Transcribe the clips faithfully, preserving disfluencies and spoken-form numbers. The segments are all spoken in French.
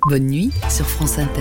Bonne nuit sur France Inter.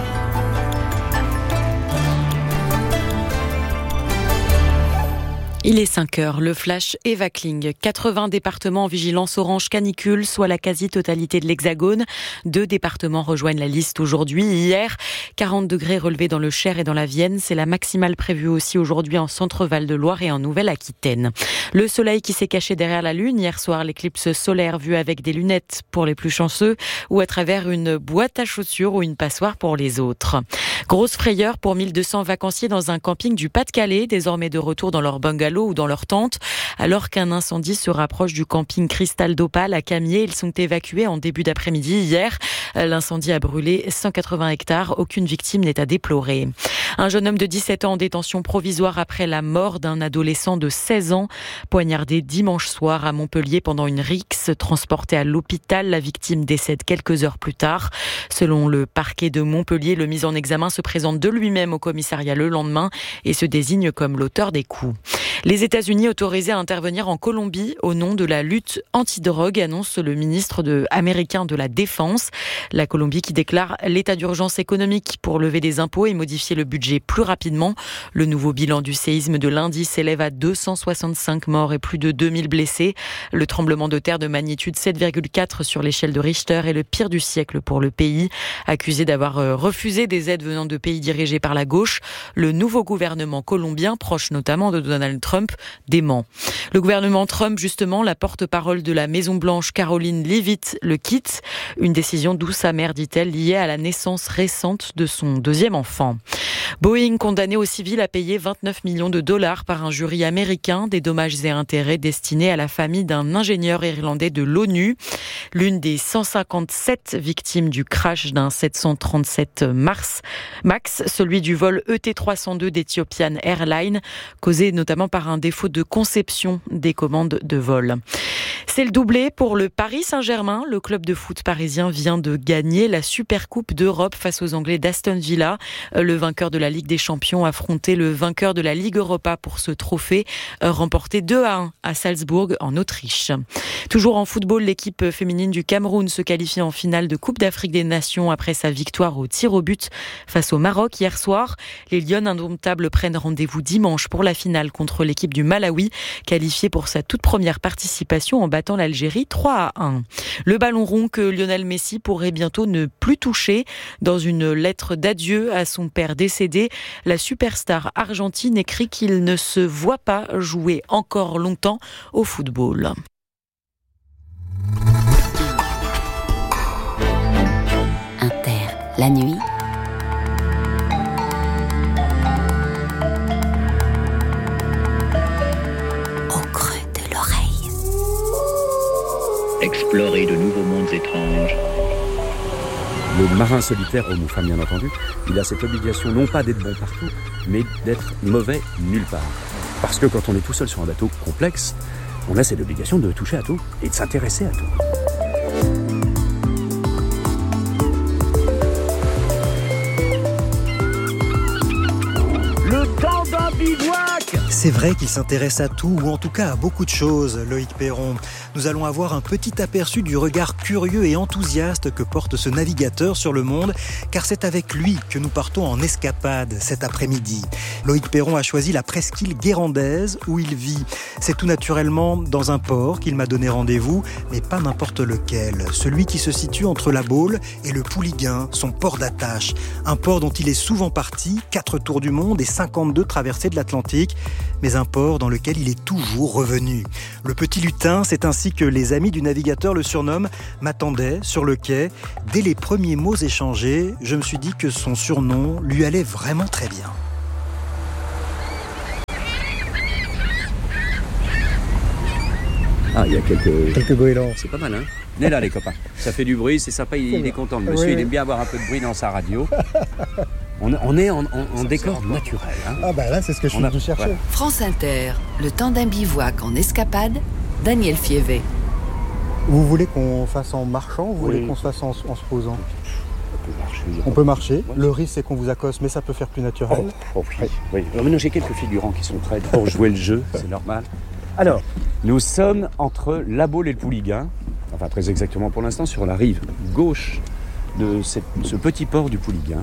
Il est cinq heures, le flash Evacling. quatre-vingts départements en vigilance orange canicule, soit la quasi-totalité de l'Hexagone. Deux départements rejoignent la liste aujourd'hui. Hier, quarante degrés relevés dans le Cher et dans la Vienne. C'est la maximale prévue aussi aujourd'hui en Centre-Val de Loire et en Nouvelle-Aquitaine. Le soleil qui s'est caché derrière la lune. Hier soir, l'éclipse solaire vue avec des lunettes pour les plus chanceux ou à travers une boîte à chaussures ou une passoire pour les autres. Grosse frayeur pour mille deux cents vacanciers dans un camping du Pas-de-Calais, désormais de retour dans leur bungalow ou dans leur tente. Alors qu'un incendie se rapproche du camping Cristal d'Opale à Camier, ils sont évacués en début d'après-midi hier. L'incendie a brûlé cent quatre-vingts hectares. Aucune victime n'est à déplorer. Un jeune homme de dix-sept ans en détention provisoire après la mort d'un adolescent de seize ans, poignardé dimanche soir à Montpellier pendant une rixe. Transporté à l'hôpital, la victime décède quelques heures plus tard. Selon le parquet de Montpellier, le mis en examen se présente de lui-même au commissariat le lendemain et se désigne comme l'auteur des coups. Les États-Unis autorisés à intervenir en Colombie au nom de la lutte anti-drogue, annonce le ministre de, américain de la Défense. La Colombie qui déclare l'état d'urgence économique pour lever des impôts et modifier le budget plus rapidement. Le nouveau bilan du séisme de lundi s'élève à deux cent soixante-cinq morts et plus de deux mille blessés. Le tremblement de terre de magnitude sept virgule quatre sur l'échelle de Richter est le pire du siècle pour le pays. Accusé d'avoir refusé des aides venant de pays dirigés par la gauche, le nouveau gouvernement colombien, proche notamment de Donald Trump, Trump dément. Le gouvernement Trump, justement, la porte-parole de la Maison-Blanche, Caroline Leavitt, le quitte. Une décision douce amère, dit-elle, liée à la naissance récente de son deuxième enfant. Boeing condamné au civil à payer vingt-neuf millions de dollars par un jury américain, des dommages et intérêts destinés à la famille d'un ingénieur irlandais de l'ONU. L'une des cent cinquante-sept victimes du crash d'un sept cent trente-sept Mars, Max, celui du vol E T trois cent deux d'Ethiopian Airlines, causé notamment par un défaut de conception des commandes de vol. C'est le doublé pour le Paris Saint-Germain. Le club de foot parisien vient de gagner la Supercoupe d'Europe face aux Anglais d'Aston Villa. Le vainqueur de la Ligue des Champions affrontait le vainqueur de la Ligue Europa pour ce trophée, remporté deux à un à Salzbourg en Autriche. Toujours en football, l'équipe féminine du Cameroun se qualifie en finale de Coupe d'Afrique des Nations après sa victoire au tir au but face au Maroc hier soir. Les Lionnes indomptables prennent rendez-vous dimanche pour la finale contre l'équipe du Malawi, qualifiée pour sa toute première participation en battant l'Algérie trois à un. Le ballon rond que Lionel Messi pourrait bientôt ne plus toucher. Dans une lettre d'adieu à son père décédé, la superstar argentine écrit qu'il ne se voit pas jouer encore longtemps au football. Inter, la nuit. Explorer de nouveaux mondes étranges. Le marin solitaire, homme ou femme bien entendu, il a cette obligation non pas d'être bon partout, mais d'être mauvais nulle part. Parce que quand on est tout seul sur un bateau complexe, on a cette obligation de toucher à tout et de s'intéresser à tout. Le temps d'un bivouac! C'est vrai qu'il s'intéresse à tout, ou en tout cas à beaucoup de choses, Loïc Perron. Nous allons avoir un petit aperçu du regard curieux et enthousiaste que porte ce navigateur sur le monde, car c'est avec lui que nous partons en escapade cet après-midi. Loïc Perron a choisi la presqu'île guérandaise où il vit. C'est tout naturellement dans un port qu'il m'a donné rendez-vous, mais pas n'importe lequel. Celui qui se situe entre la Baule et le Pouliguen, son port d'attache. Un port dont il est souvent parti, quatre tours du monde et cinquante-deux traversées de l'Atlantique, mais un port dans lequel il est toujours revenu. Le petit lutin, c'est ainsi que les amis du navigateur le surnomment, m'attendait sur le quai. Dès les premiers mots échangés, je me suis dit que son surnom lui allait vraiment très bien. Ah, il y a quelques... Quelques goélands. C'est pas mal, hein? Venez là, les copains. Ça fait du bruit, c'est sympa, il, il est content. Le monsieur, oui. Il aime bien avoir un peu de bruit dans sa radio. On, on est en, en, en décor naturel. Hein. Ah bah là, c'est ce que je suis venu chercher. Ouais. France Inter, le temps d'un bivouac en escapade, Daniel Fievé. Vous voulez qu'on fasse en marchant ou vous oui. voulez qu'on se fasse en, en se posant? On peut marcher. On peut marcher. Ouais. Le risque, c'est qu'on vous accoste, mais ça peut faire plus naturel. Oh, oh oui. oui. Alors, maintenant, j'ai quelques figurants qui sont prêts pour jouer le jeu, c'est normal. Alors, nous sommes entre la Baule et le Pouliguen, enfin très exactement pour l'instant sur la rive gauche de cette, ce petit port du Pouliguen.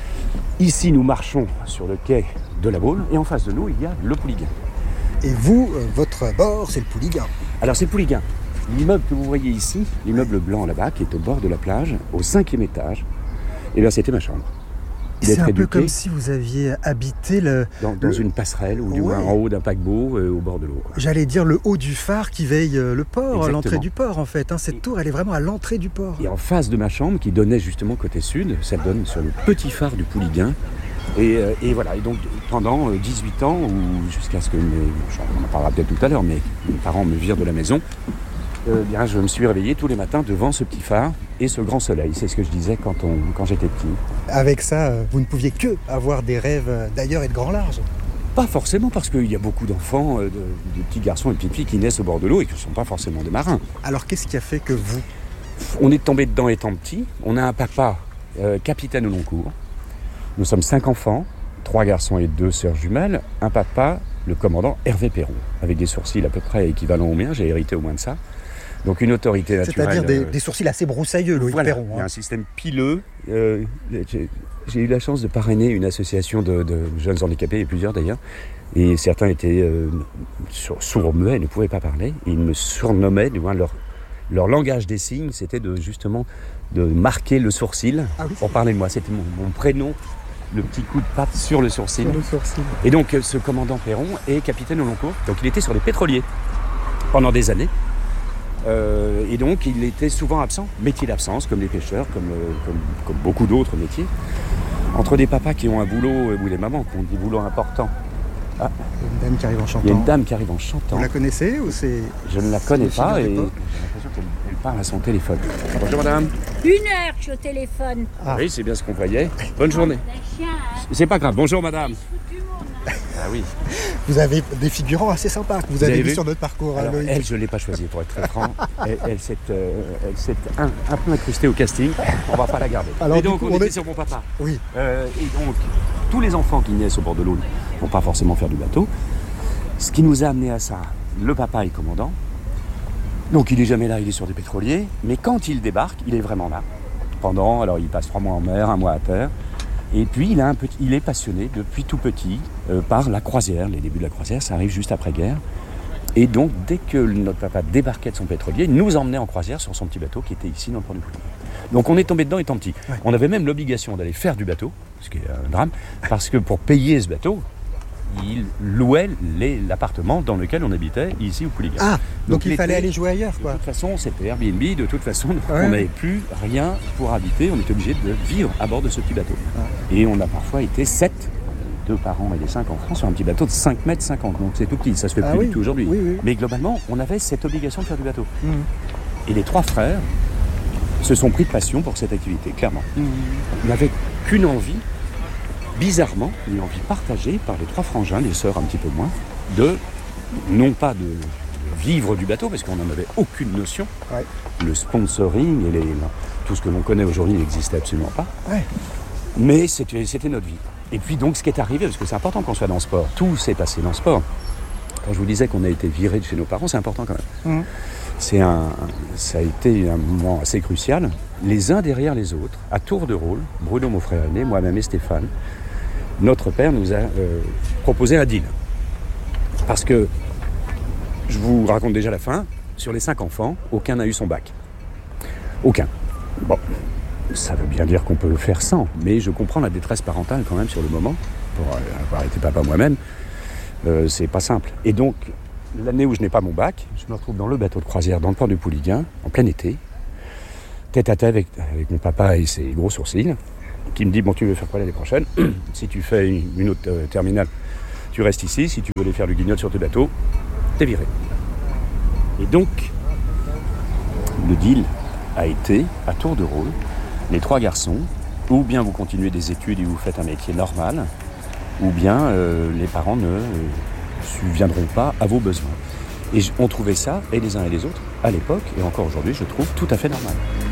Ici, nous marchons sur le quai de la Baule, et en face de nous, il y a le Pouliguen. Et vous, euh, votre bord, c'est le Pouliguen. Alors, c'est le Pouliguen. L'immeuble que vous voyez ici, l'immeuble blanc là-bas, qui est au bord de la plage, au cinquième étage, eh bien, c'était ma chambre. C'est un peu comme si vous aviez habité le... Dans, dans le... une passerelle, ou du ouais. moins en haut d'un paquebot, euh, au bord de l'eau. Quoi. J'allais dire le haut du phare qui veille euh, le port, Exactement. l'entrée du port en fait. Hein. Cette et... tour, elle est vraiment à l'entrée du port. Et en face de ma chambre, qui donnait justement côté sud, ça donne sur le petit phare du Pouliguen. Et, euh, et voilà, et donc pendant dix-huit ans, ou jusqu'à ce que, mes, on en parlera peut-être tout à l'heure, mais mes parents me virent de la maison, euh, bien, je me suis réveillé tous les matins devant ce petit phare et ce grand soleil. C'est ce que je disais quand, on, quand j'étais petit. Avec ça, vous ne pouviez que avoir des rêves d'ailleurs et de grand large. Pas forcément, parce qu'il y a beaucoup d'enfants, de, de petits garçons et de petites filles qui naissent au bord de l'eau et qui ne sont pas forcément des marins. Alors qu'est-ce qui a fait que vous... On est tombé dedans étant petit. On a un papa euh, capitaine au long cours. Nous sommes cinq enfants, trois garçons et deux sœurs jumelles. Un papa, le commandant Hervé Perron, avec des sourcils à peu près équivalents aux miens. J'ai hérité au moins de ça. Donc une autorité naturelle... C'est-à-dire des, des sourcils assez broussailleux, Loïc voilà, Perron. Hein. Il y a un système pileux. Euh, j'ai, j'ai eu la chance de parrainer une association de, de jeunes handicapés, et plusieurs d'ailleurs. Et certains étaient euh, sourds-muets, ne pouvaient pas parler. Et ils me surnommaient, du moins leur, leur langage des signes, c'était de, justement de marquer le sourcil ah oui. pour parler de moi. C'était mon, mon prénom, le petit coup de patte sur le sourcil. Sur le sourcil. Et donc ce commandant Perron est capitaine au long cours. Donc il était sur les pétroliers pendant des années. Euh, et donc il était souvent absent, métier d'absence, comme les pêcheurs, comme, euh, comme, comme beaucoup d'autres métiers. Entre des papas qui ont un boulot, ou des mamans qui ont des boulots importants. Ah. Il y a une dame qui arrive en chantant. Il y a une dame qui arrive en chantant. Vous la connaissez ou c'est... Je ne la connais pas et j'ai l'impression qu'elle elle parle à son téléphone. Bonjour madame. Une heure que je suis au téléphone. Ah. Oui, c'est bien ce qu'on voyait. Bonne journée. C'est pas grave. Bonjour madame. Ah oui. Vous avez des figurants assez sympas que vous, vous avez, avez vus sur notre parcours. Alors, elle, je ne l'ai pas choisie pour être très franc. Elle, elle s'est, euh, elle s'est un, un peu incrustée au casting. On ne va pas la garder. Alors, et donc, coup, on, on était est... sur mon papa. Oui. Euh, et donc, tous les enfants qui naissent au bord de l'eau ne vont pas forcément faire du bateau. Ce qui nous a amené à ça, le papa est commandant. Donc, il n'est jamais là, il est sur des pétroliers. Mais quand il débarque, il est vraiment là. Pendant, alors, il passe trois mois en mer, un mois à terre. Et puis, il, a un petit, il est passionné depuis tout petit euh, par la croisière. Les débuts de la croisière, ça arrive juste après-guerre. Et donc, dès que notre papa débarquait de son pétrolier, il nous emmenait en croisière sur son petit bateau qui était ici dans le port du Pouliguen. Donc, on est tombé dedans étant petit. Ouais. On avait même l'obligation d'aller faire du bateau, ce qui est un drame, parce que pour payer ce bateau, il louait les, l'appartement dans lequel on habitait, ici au Pouliguen. Ah, donc, donc il fallait aller jouer ailleurs, quoi. De toute façon, c'était Airbnb, de toute façon, ouais. on n'avait plus rien pour habiter, on était obligé de vivre à bord de ce petit bateau. Ouais. Et on a parfois été sept, deux parents et les cinq enfants, sur un petit bateau de cinq mètres cinquante, donc c'est tout petit, ça se fait ah, plus oui. du tout aujourd'hui. Oui, oui. Mais globalement, on avait cette obligation de faire du bateau. Mmh. Et les trois frères se sont pris de passion pour cette activité, clairement. Mmh. Ils n'avaient qu'une envie, bizarrement, une envie partagée par les trois frangins, les sœurs un petit peu moins, de, non pas de vivre du bateau, parce qu'on n'en avait aucune notion. Ouais. Le sponsoring et les, tout ce que l'on connaît aujourd'hui n'existait absolument pas. Ouais. Mais c'était, c'était notre vie. Et puis donc, ce qui est arrivé, parce que c'est important qu'on soit dans le sport, tout s'est passé dans le sport. Quand je vous disais qu'on a été virés de chez nos parents, c'est important quand même. Mmh. C'est un, ça a été un moment assez crucial. Les uns derrière les autres, à tour de rôle, Bruno, mon frère aîné, moi-même et Stéphane, notre père nous a euh, proposé un deal. Parce que, je vous raconte déjà la fin, sur les cinq enfants, aucun n'a eu son bac. Aucun. Bon, ça veut bien dire qu'on peut le faire sans, mais je comprends la détresse parentale quand même sur le moment, pour avoir été papa moi-même, euh, c'est pas simple. Et donc, l'année où je n'ai pas mon bac, je me retrouve dans le bateau de croisière dans le port du Pouliguen, en plein été, tête à tête avec, avec mon papa et ses gros sourcils, qui me dit, bon, tu veux faire quoi l'année prochaine? Si tu fais une, une autre euh, terminale, tu restes ici. Si tu veux aller faire du guignol sur tes bateaux, t'es viré. Et donc, le deal a été, à tour de rôle, les trois garçons, ou bien vous continuez des études et vous faites un métier normal, ou bien euh, les parents ne euh, subviendront pas à vos besoins. Et on trouvait ça, et les uns et les autres, à l'époque, et encore aujourd'hui, je trouve tout à fait normal.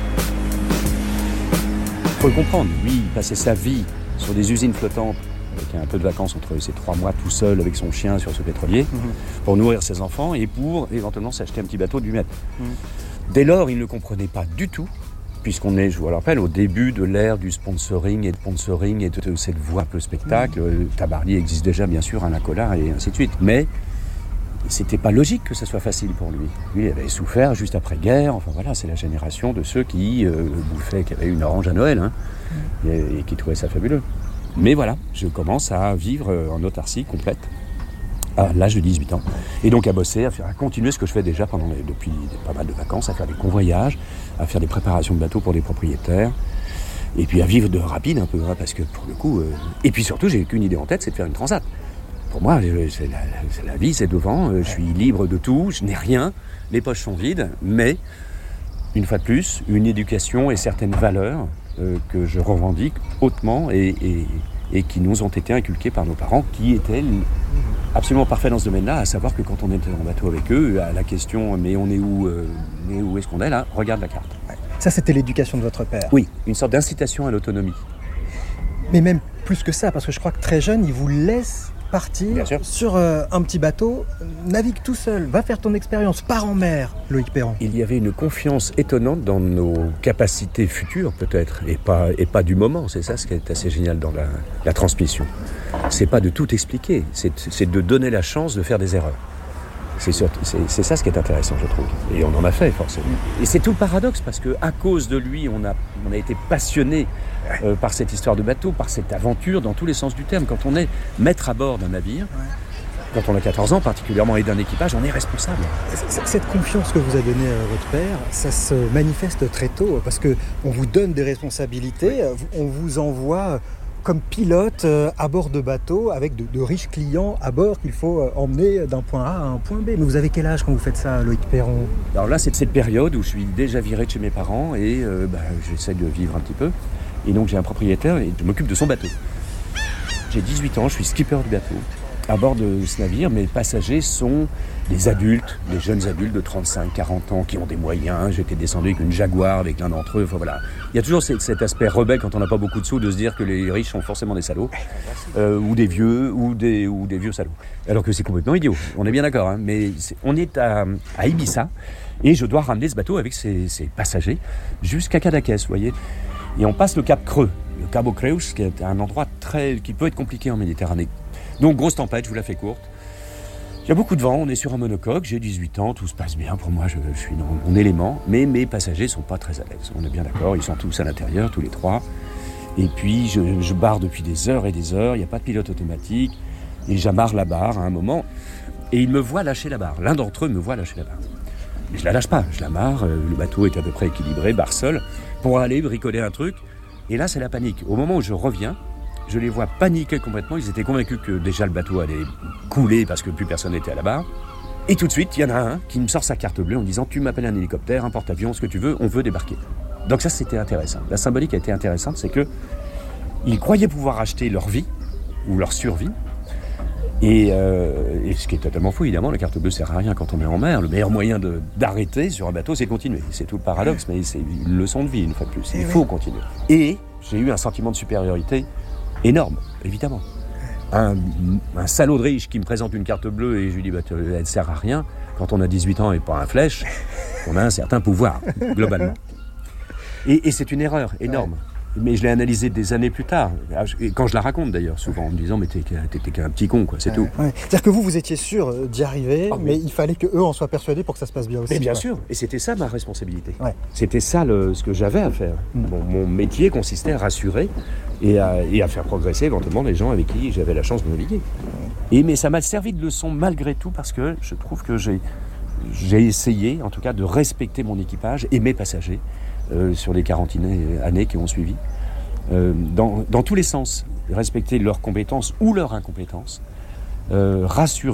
Il faut le comprendre, lui, il passait sa vie sur des usines flottantes, avec un peu de vacances entre ces trois mois tout seul avec son chien sur ce pétrolier, mmh. pour nourrir ses enfants et pour éventuellement s'acheter un petit bateau du mètre. Mmh. Dès lors, il ne comprenait pas du tout puisqu'on est, je vous le rappelle, au début de l'ère du sponsoring et de sponsoring et de, de cette voie un peu spectacle. Mmh. Tabarly existe déjà, bien sûr, Alain Collard et ainsi de suite. Mais c'était pas logique que ça soit facile pour lui. Lui, il avait souffert juste après-guerre. Enfin voilà, c'est la génération de ceux qui euh, bouffaient, qui avaient une orange à Noël, hein, mmh. et, et qui trouvaient ça fabuleux. Mais voilà, je commence à vivre en autarcie complète à l'âge de dix-huit ans. Et donc à bosser, à, faire, à continuer ce que je fais déjà pendant les, depuis pas mal de vacances, à faire des convoyages, à faire des préparations de bateaux pour des propriétaires, et puis à vivre de rapide un peu, hein, parce que pour le coup... Euh... Et puis surtout, j'ai qu'une idée en tête, c'est de faire une transat. Pour moi, c'est la, c'est la vie, c'est devant, je suis libre de tout, je n'ai rien, les poches sont vides, mais, une fois de plus, une éducation et certaines valeurs euh, que je revendique hautement et, et, et qui nous ont été inculquées par nos parents, qui étaient absolument parfaits dans ce domaine-là, à savoir que quand on était en bateau avec eux, à la question « mais on est où, euh, mais où est-ce qu'on est là ?» Regarde la carte. Ça, c'était l'éducation de votre père. Oui, une sorte d'incitation à l'autonomie. Mais même plus que ça, parce que je crois que très jeune, il vous laisse partir sur euh, un petit bateau, navigue tout seul, va faire ton expérience, pars en mer, Loïc Perron. Il y avait une confiance étonnante dans nos capacités futures, peut-être, et pas, et pas du moment. C'est ça ce qui est assez génial dans la, la transmission. C'est pas de tout expliquer, c'est, c'est de donner la chance de faire des erreurs. C'est, c'est, c'est ça ce qui est intéressant, je trouve. Et on en a fait, forcément. Et c'est tout le paradoxe, parce qu'à cause de lui, on a, on a été passionné euh, par cette histoire de bateau, par cette aventure, dans tous les sens du terme. Quand on est maître à bord d'un navire, quand on a quatorze ans particulièrement, et d'un équipage, on est responsable. Cette confiance que vous a donnée euh, votre père, ça se manifeste très tôt, parce qu'on vous donne des responsabilités, on vous envoie... comme pilote euh, à bord de bateau avec de, de riches clients à bord qu'il faut euh, emmener d'un point A à un point B. Mais vous avez quel âge quand vous faites ça, Loïc Perron ? Alors là, c'est de cette période où je suis déjà viré de chez mes parents et euh, bah, j'essaie de vivre un petit peu. Et donc j'ai un propriétaire et je m'occupe de son bateau. J'ai dix-huit ans, je suis skipper du bateau. À bord de ce navire, mes passagers sont des adultes, des jeunes adultes de trente-cinq quarante ans qui ont des moyens. J'étais descendu avec une Jaguar avec l'un d'entre eux. Enfin, voilà. Il y a toujours cet, cet aspect rebelle quand on n'a pas beaucoup de sous de se dire que les riches sont forcément des salauds, euh, ou des vieux, ou des, ou des vieux salauds. Alors que c'est complètement idiot, on est bien d'accord. Hein, mais c'est, on est à, à Ibiza et je dois ramener ce bateau avec ses, ses passagers jusqu'à Cadaqués, vous voyez. Et on passe le Cap Creux, le Cabo Creus, qui est un endroit très, qui peut être compliqué en Méditerranée. Donc, grosse tempête, je vous la fais courte. Il y a beaucoup de vent, on est sur un monocoque, j'ai dix-huit ans, tout se passe bien. Pour moi, je, je suis dans mon élément. Mais mes passagers ne sont pas très à l'aise. On est bien d'accord, ils sont tous à l'intérieur, tous les trois. Et puis, je, je barre depuis des heures et des heures, il n'y a pas de pilote automatique. Et j'amarre la barre à un moment. Et ils me voient lâcher la barre. L'un d'entre eux me voit lâcher la barre. Mais je ne la lâche pas, je l'amarre. Le bateau est à peu près équilibré, barre seule, pour aller bricoler un truc. Et là, c'est la panique. Au moment où je reviens, je les vois paniquer complètement. Ils étaient convaincus que déjà le bateau allait couler parce que plus personne n'était à la barre. Et tout de suite, il y en a un qui me sort sa carte bleue en me disant « Tu m'appelles un hélicoptère, un porte-avions, ce que tu veux, on veut débarquer. » Donc ça, c'était intéressant. La symbolique a été intéressante, c'est que ils croyaient pouvoir acheter leur vie ou leur survie. Et, euh, et ce qui est totalement fou, évidemment, la carte bleue sert à rien quand on est en mer. Le meilleur moyen de, d'arrêter sur un bateau, c'est de continuer. C'est tout le paradoxe, mais c'est une leçon de vie, une fois de plus. Il faut continuer. Et j'ai eu un sentiment de supériorité énorme, évidemment. Un, un salaud de riche qui me présente une carte bleue et je lui dis bah, « elle ne sert à rien ». Quand on a dix-huit ans et pas un flèche, on a un certain pouvoir, globalement. Et, et c'est une erreur énorme. Ouais. Mais je l'ai analysée des années plus tard, et quand je la raconte d'ailleurs, souvent en me disant « mais t'es, t'es qu'un petit con, quoi, c'est ouais, tout ouais. ». C'est-à-dire que vous, vous étiez sûr d'y arriver, oh, mais... mais il fallait qu'eux en soient persuadés pour que ça se passe bien aussi. Mais bien quoi. Sûr, et c'était ça ma responsabilité. Ouais. C'était ça le, ce que j'avais à faire. Mm. Mon, mon métier consistait à rassurer et à, et à faire progresser éventuellement les gens avec qui j'avais la chance de naviguer. Mm. Et, mais ça m'a servi de leçon malgré tout, parce que je trouve que j'ai, j'ai essayé, en tout cas, de respecter mon équipage et mes passagers. Euh, sur les quarante années qui ont suivi, euh, dans, dans tous les sens, respecter leurs compétences ou leur incompétence, euh, rassurer